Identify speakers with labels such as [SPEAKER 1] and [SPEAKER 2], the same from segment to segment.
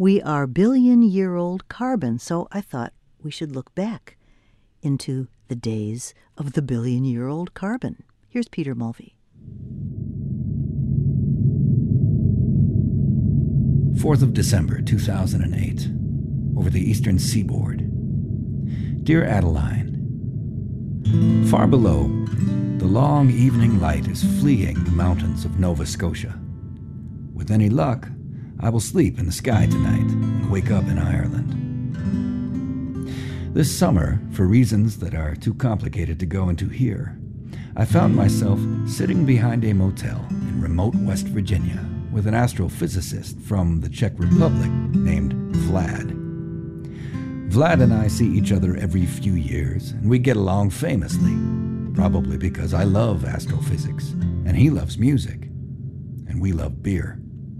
[SPEAKER 1] We are billion-year-old carbon, so I thought we should look back into the days of the billion-year-old carbon. Here's Peter Mulvey.
[SPEAKER 2] 4th of December, 2008, over the eastern seaboard. Dear Adeline, far below, the long evening light is fleeing the mountains of Nova Scotia. With any luck, I will sleep in the sky tonight and wake up in Ireland. This summer, for reasons that are too complicated to go into here, I found myself sitting behind a motel in remote West Virginia with an astrophysicist from the Czech Republic named Vlad. Vlad and I see each other every few years, and we get along famously, probably because I love astrophysics, and he loves music, and we love beer.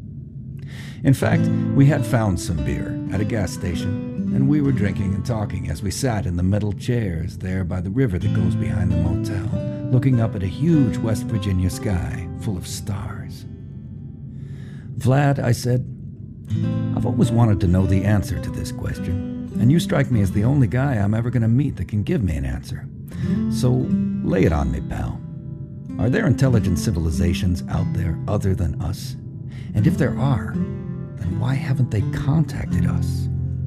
[SPEAKER 2] In fact, we had found some beer at a gas station, and we were drinking and talking as we sat in the metal chairs there by the river that goes behind the motel, looking up at a huge West Virginia sky full of stars. Vlad, I said, I've always wanted to know the answer to this question, and you strike me as the only guy I'm ever going to meet that can give me an answer. So lay it on me, pal. Are there intelligent civilizations out there other than us? And if there are, then why haven't they contacted us?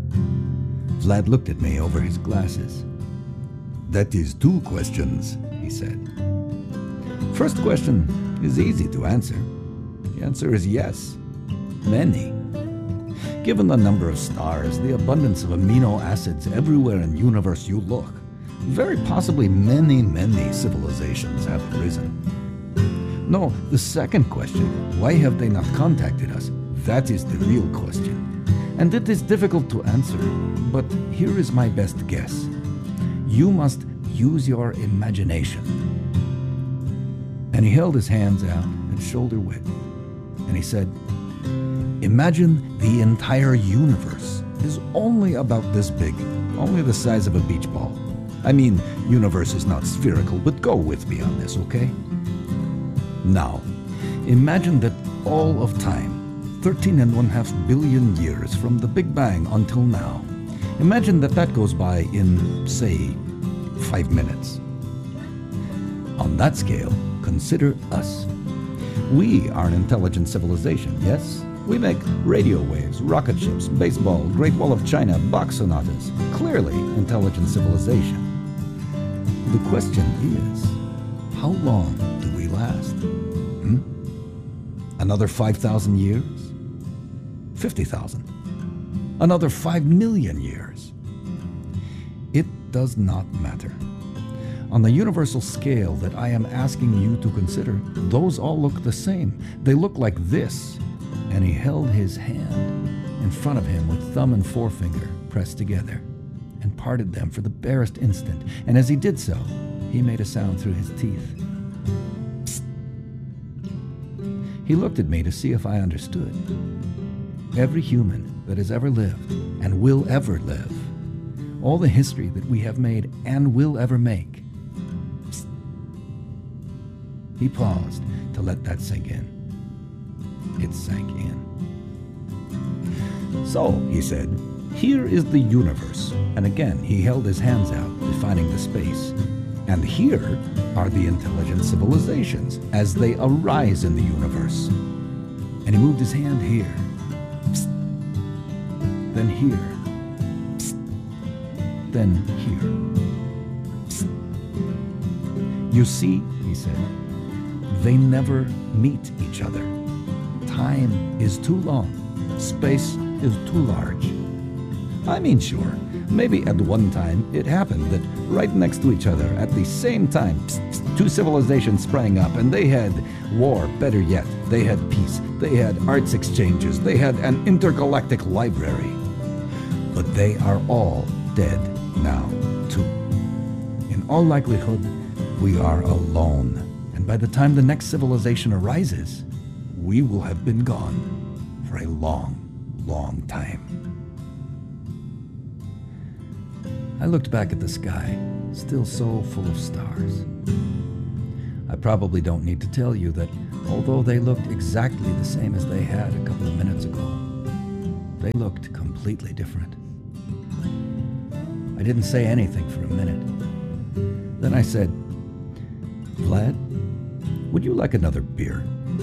[SPEAKER 2] Vlad looked at me over his glasses. That is 2 questions, he said. First question is easy to answer. The answer is yes. Many. Given the number of stars, the abundance of amino acids everywhere in the universe you look, very possibly many, many civilizations have arisen. No, the second question, why have they not contacted us? That is the real question. And it is difficult to answer, but here is my best guess. You must use your imagination. And he held his hands out at shoulder width, and he said, imagine the entire universe is only about this big, only the size of a beach ball. I mean, universe is not spherical, but go with me on this, okay? Now, imagine that all of time, 13.5 billion years from the Big Bang until now, imagine that goes by in, say, 5 minutes. On that scale, consider us. We are an intelligent civilization, yes? We make radio waves, rocket ships, baseball, Great Wall of China, Bach sonatas. Clearly intelligent civilization. The question is, how long do we last? Another 5,000 years? 50,000? Another 5 million years? It does not matter. On the universal scale that I am asking you to consider, those all look the same. They look like this. And he held his hand in front of him with thumb and forefinger pressed together and parted them for the barest instant. And as he did so, he made a sound through his teeth. Psst. He looked at me to see if I understood. Every human that has ever lived and will ever live, all the history that we have made and will ever make. Psst. He paused to let that sink in. It sank in. So, he said, here is the universe. And again, he held his hands out, defining the space. And here are the intelligent civilizations as they arise in the universe. And he moved his hand here. Psst. Then here. Psst. Then here. Psst. You see, he said, they never meet each other. Time is too long. Space is too large. I mean, sure, maybe at one time it happened that right next to each other at the same time, two civilizations sprang up and they had war, better yet, they had peace, they had arts exchanges, they had an intergalactic library. But they are all dead now, too. In all likelihood, we are alone. And by the time the next civilization arises, we will have been gone for a long, long time. I looked back at the sky, still so full of stars. I probably don't need to tell you that although they looked exactly the same as they had a couple of minutes ago, they looked completely different. I didn't say anything for a minute. Then I said, "Vlad, would you like another beer?"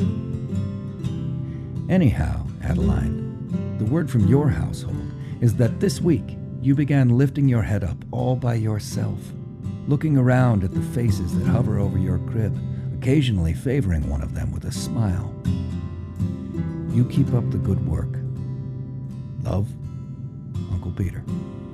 [SPEAKER 2] "Anyhow, Adeline, the word from your household is that this week you began lifting your head up all by yourself, looking around at the faces that hover over your crib, occasionally favoring one of them with a smile. You keep up the good work. Love, Uncle Peter."